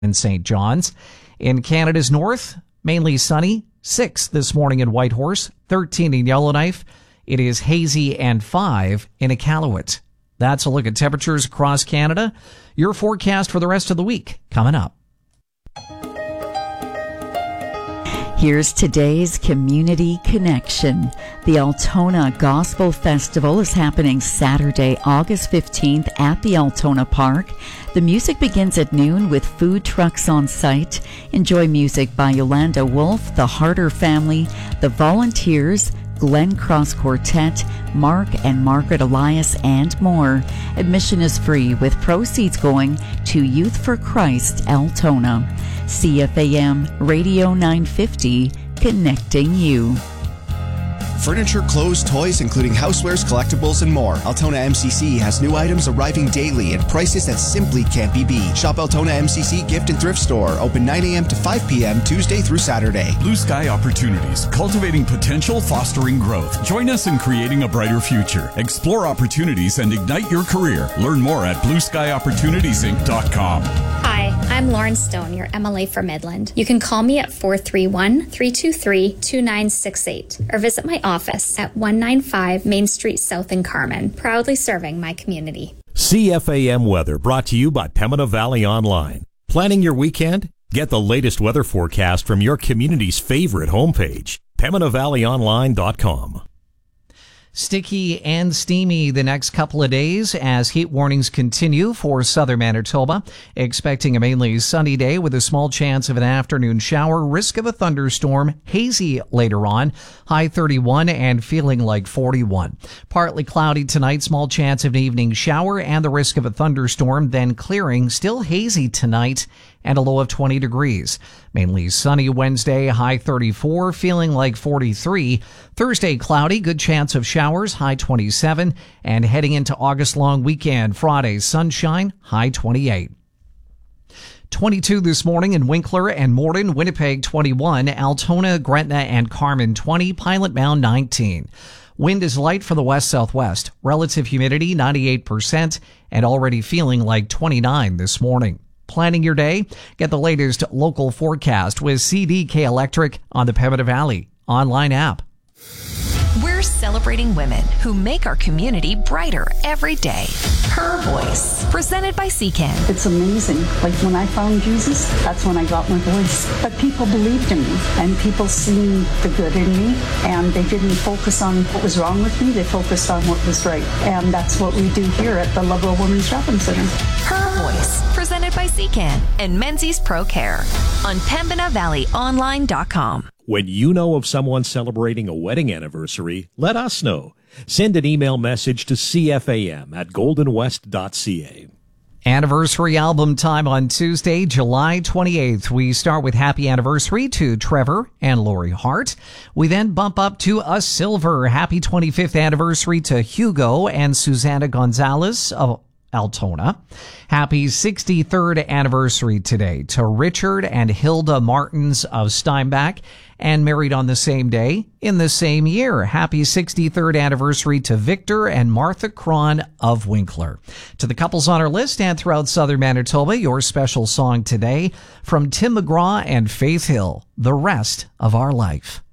in St. John's. In Canada's north, mainly sunny, 6 this morning in Whitehorse, 13 in Yellowknife. It is hazy and 5 in Iqaluit. That's a look at temperatures across Canada. Your forecast for the rest of the week coming up. Here's today's Community Connection. The Altona Gospel Festival is happening Saturday, August 15th at the Altona Park. The music begins at noon with food trucks on site. Enjoy music by Yolanda Wolf, the Harder Family, the Volunteers, Glen Cross Quartet, Mark and Margaret Elias, and more. Admission is free with proceeds going to Youth for Christ Altona. CFAM Radio 950, connecting you. Furniture, clothes, toys, including housewares, collectibles, and more. Altona MCC has new items arriving daily at prices that simply can't be beat. Shop Altona MCC Gift and Thrift Store. Open 9 a.m. to 5 p.m. Tuesday through Saturday. Blue Sky Opportunities. Cultivating potential, fostering growth. Join us in creating a brighter future. Explore opportunities and ignite your career. Learn more at BlueSkyOpportunitiesInc.com. Hi, I'm Lauren Stone, your MLA for Midland. You can call me at 431-323-2968 or visit my office at 195 Main Street South in Carmen, proudly serving my community. CFAM weather brought to you by Pembina Valley Online. Planning your weekend? Get the latest weather forecast from your community's favorite homepage, PembinaValleyOnline.com. Sticky and steamy the next couple of days as heat warnings continue for southern Manitoba. Expecting a mainly sunny day with a small chance of an afternoon shower, risk of a thunderstorm, hazy later on, high 31 and feeling like 41. Partly cloudy tonight, small chance of an evening shower and the risk of a thunderstorm, then clearing, still hazy tonight and a low of 20 degrees. Mainly sunny Wednesday, high 34, feeling like 43. Thursday, cloudy, good chance of showers, high 27. And heading into August long weekend, Friday, sunshine, high 28. 22 this morning in Winkler and Morden, Winnipeg 21, Altona, Gretna, and Carmen 20, Pilot Mound 19. Wind is light from the west-southwest. Relative humidity 98% and already feeling like 29 this morning. Planning your day? Get the latest local forecast with CDK Electric on the Pembina Valley online app. We're celebrating women who make our community brighter every day. Her Voice, presented by CCAN. It's amazing. Like when I found Jesus, that's when I got my voice. But people believed in me, and people seen the good in me, and they didn't focus on what was wrong with me. They focused on what was right. And that's what we do here at the Lovell Women's Shopping Center. Her Voice, presented by CCAN and Menzies Pro Care on PembinaValleyOnline.com. When you know of someone celebrating a wedding anniversary, let us know. Send an email message to cfam@goldenwest.ca. Anniversary album time on Tuesday, July 28th. We start with happy anniversary to Trevor and Lori Hart. We then bump up to a silver happy 25th anniversary to Hugo and Susanna Gonzalez of Altona. Happy 63rd anniversary today to Richard and Hilda Martins of Steinbach, and married on the same day in the same year. Happy 63rd anniversary to Victor and Martha Cron of Winkler. To the couples on our list and throughout southern Manitoba, your special song today from Tim McGraw and Faith Hill, The Rest of Our Life.